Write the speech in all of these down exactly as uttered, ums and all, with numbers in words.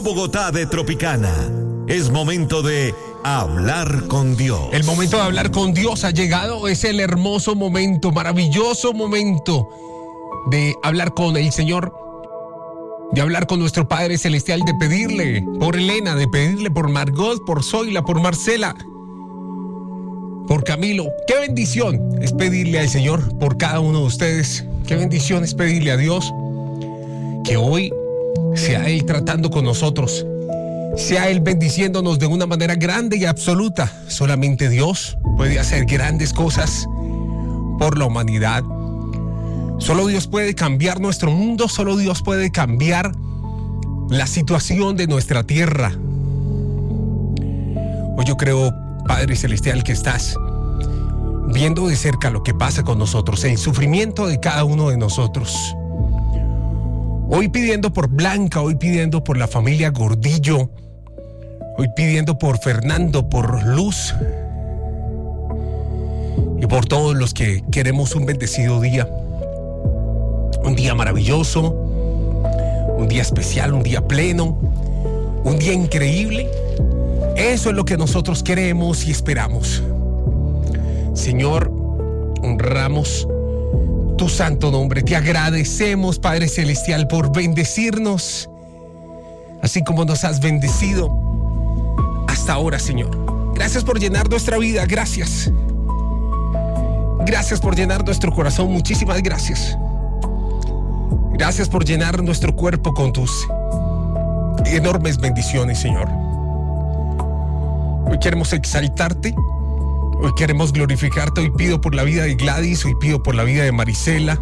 Bogotá de Tropicana. Es momento de hablar con Dios. El momento de hablar con Dios ha llegado. Es el hermoso momento, maravilloso momento de hablar con el Señor, de hablar con nuestro Padre Celestial, de pedirle por Elena, de pedirle por Margot, por Zoila, por Marcela, por Camilo. Qué bendición es pedirle al Señor por cada uno de ustedes. Qué bendición es pedirle a Dios que hoy sea Él tratando con nosotros, sea Él bendiciéndonos de una manera grande y absoluta. Solamente Dios puede hacer grandes cosas por la humanidad. Solo Dios puede cambiar nuestro mundo, solo Dios puede cambiar la situación de nuestra tierra. Hoy yo creo, Padre Celestial, que estás viendo de cerca lo que pasa con nosotros, el sufrimiento de cada uno de nosotros. Hoy pidiendo por Blanca, hoy pidiendo por la familia Gordillo, hoy pidiendo por Fernando, por Luz y por todos los que queremos un bendecido día, un día maravilloso, un día especial, un día pleno, un día increíble. Eso es lo que nosotros queremos y esperamos. Señor, honramos tu santo nombre. Te agradecemos, Padre Celestial, por bendecirnos, así como nos has bendecido hasta ahora, Señor. Gracias por llenar nuestra vida. Gracias. Gracias por llenar nuestro corazón. Muchísimas gracias. Gracias por llenar nuestro cuerpo con tus enormes bendiciones, Señor. Hoy queremos exaltarte. Hoy queremos glorificarte. Hoy pido por la vida de Gladys, hoy pido por la vida de Marisela,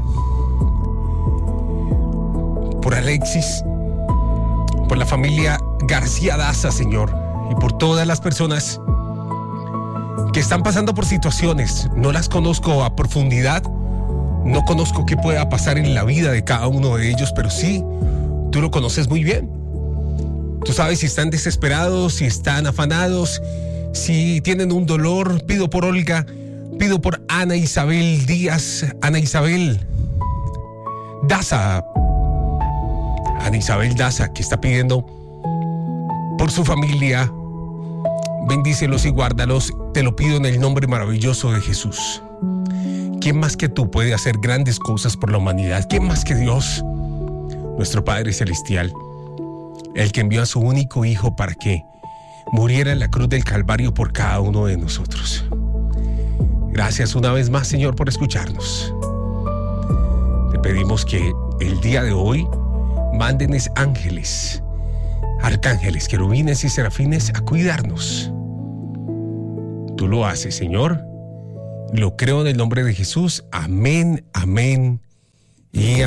por Alexis, por la familia García Daza, Señor, y por todas las personas que están pasando por situaciones. No las conozco a profundidad, no conozco qué pueda pasar en la vida de cada uno de ellos, pero sí, tú lo conoces muy bien. Tú sabes si están desesperados, si están afanados, si tienen un dolor. Pido por Olga, pido por Ana Isabel Díaz, Ana Isabel Daza, Ana Isabel Daza, que está pidiendo por su familia. Bendícelos y guárdalos, te lo pido en el nombre maravilloso de Jesús. ¿Quién más que tú puede hacer grandes cosas por la humanidad? ¿Quién más que Dios, nuestro Padre Celestial, el que envió a su único Hijo para que muriera en la cruz del Calvario por cada uno de nosotros? Gracias una vez más, Señor, por escucharnos. Te pedimos que el día de hoy mándenes ángeles, arcángeles, querubines y serafines a cuidarnos. Tú lo haces, Señor. Lo creo en el nombre de Jesús. Amén, amén y amén.